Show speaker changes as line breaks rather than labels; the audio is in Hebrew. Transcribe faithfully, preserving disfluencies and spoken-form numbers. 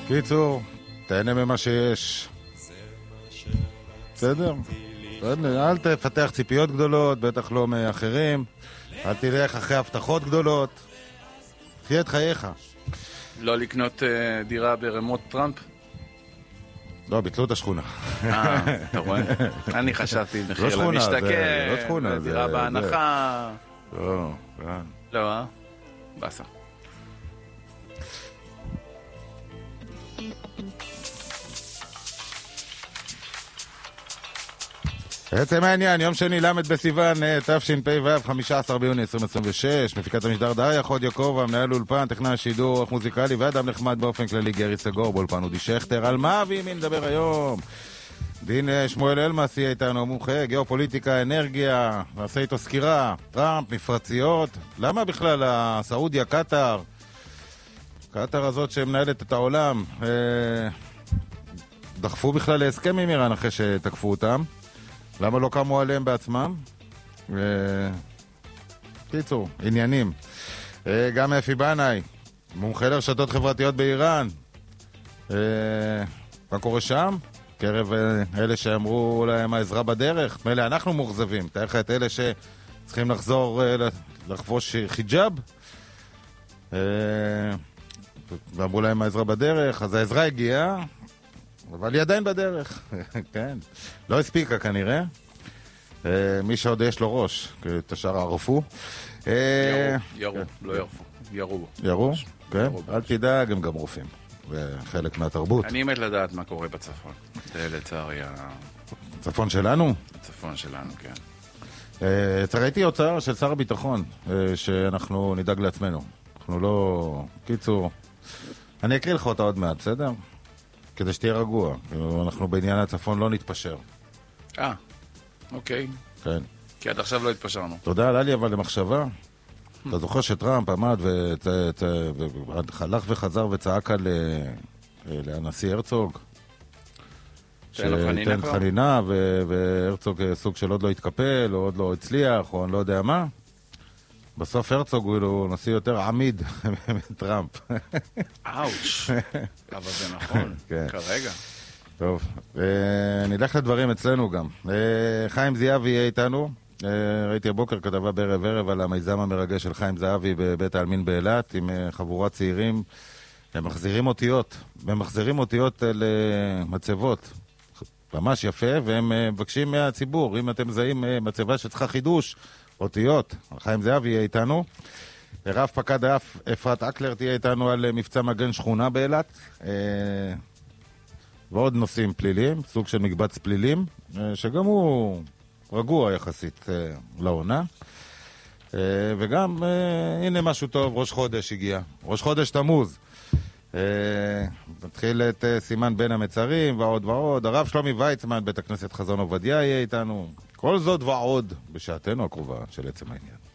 קיצור, תהנה ממה שיש. בסדר? אל תפתח ציפיות גדולות, בטח לא מאחרים. אל תלך אחרי הבטחות גדולות. חיה את חייך.
לא לקנות uh, דירה ברמות טראמפ?
לא, ביטלו את השכונה.
אה, אתה רואה? אני חשבתי מחיר למשתכן,
לא שכונה, זה...
דירה בהנחה.
לא, כן.
לא, אה? בסה.
בעצם העניין, יום שני למד בסיוון, תשפ"ו, חמישה עשר ביוני עשרים עשרים ושש, מפיקת המשדר דריה חוד יעקב, המנהל אולפן, טכנאי השידור, עורך מוזיקלי ואדם נחמד באופן כללי גרי סגור, באולפן אודי שכטר. על מה ועם מי נדבר היום? דין שמואל אלמס יהיה איתנו, מומחה, גיאופוליטיקה, אנרגיה, נעשה איתו סקירה, טראמפ, מפרציות. למה בכלל הסעודיה, קטר, קטר הזאת שמנהלת את העולם, דחפו בכלל להסכם עם איראן אחרי שתקפו אותם? למה לא קמו עליהם בעצמם? קיצור, עניינים. גם אפי בנאי, מומחה לרשתות חברתיות באיראן. מה קורה שם? קרב אלה שאמרו להם העזרה בדרך. מילא אנחנו מוחזבים. תאר לך את אלה שצריכים לחזור לחבוש חיג'אב. ואמרו להם העזרה בדרך. אז העזרה הגיעה. אבל היא עדיין בדרך, כן. לא הספיקה כנראה. מי שעוד יש לו ראש, את השאר ערפו.
ירו, לא ירפו. ירו.
ירו? כן. אל תדאג, הם גם רופאים. וחלק מהתרבות.
אני מת לדעת מה קורה בצפון. זה לצערי ה...
צפון שלנו?
צפון שלנו, כן.
ראיתי הוצאה של שר הביטחון, שאנחנו נדאג לעצמנו. אנחנו לא... קיצור. אני אקריא לך אותה עוד מעט, בסדר? כדי שתהיה רגוע. אנחנו בעניין הצפון לא נתפשר.
אה, אוקיי.
כן.
כי עד עכשיו לא התפשרנו.
תודה, עלה לי אבל למחשבה. אתה זוכר שטראמפ עמד והלך וחזר וצעק על הנשיא הרצוג. שתן חנינה, והרצוג סוג של עוד לא התקפל, או עוד לא הצליח, או אני לא יודע מה. בסוף הרצוג הוא נשיא יותר עמיד מטראמפ.
אאוץ', אבל זה נכון, כרגע.
טוב, נלך לדברים אצלנו גם. חיים זהבי יהיה איתנו. ראיתי הבוקר כתבה בערב ערב על המיזם המרגש של חיים זהבי בבית העלמין באילת, עם חבורת צעירים. הם מחזירים אותיות, הם מחזירים אותיות למצבות. ממש יפה, והם מבקשים מהציבור, אם אתם מזהים מצבה שצריכה חידוש, אותיות. חיים זהבי יהיה איתנו. רב פקד האף אפרת אקלר תהיה איתנו על מבצע מגן שכונה באילת. ועוד נושאים פליליים, סוג של מקבץ פלילים, שגם הוא רגוע יחסית לעונה. וגם, הנה משהו טוב, ראש חודש הגיע. ראש חודש תמוז. נתחיל את סימן בין המצרים ועוד ועוד. הרב שלומי ויצמן, בית הכנסת חזון עובדיה יהיה איתנו. כל זאת ועוד בשעתנו הקרובה של עצם העניין.